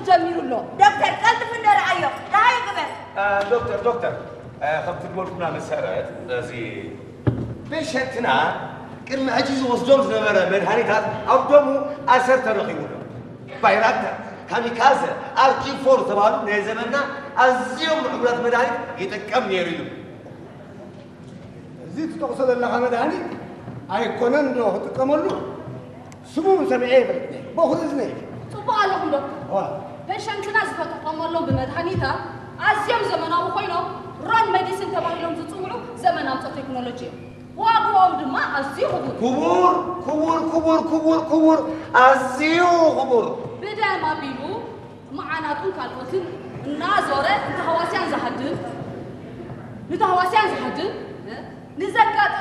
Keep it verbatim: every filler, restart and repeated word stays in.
جميل له دكتور قلت في الرعاية لا يقبل آه دكتور دكتور آه خبت المولكنا مسارات زي بيشنتنا كلمة عجيز وصدوم زمرة من هانيتات أبدومو أسر ترخيونه بايراتا كاميكازا أركي فور تبارو نزمنا أزيوم عمرات مداني يتكم يريدو زيت تقصد الله مداني أي كونن له تكملوا سمو سبعين بلدني بأخذ إذنه صباح لهم دكتور بيشنتنا زفتقام الله بمدهنيتا أزيوم زمنا وخينو ران ميديسن تبعهم تطوعوا زمنا تكنولوجيا وأبوهم دما أزيو كبور كبور كبور كبور كبور أزيو كبور بدأ ما بيلو معنا طول كالوتن نازورة نتهواسيان زهدن نتهواسيان زهدن نزكات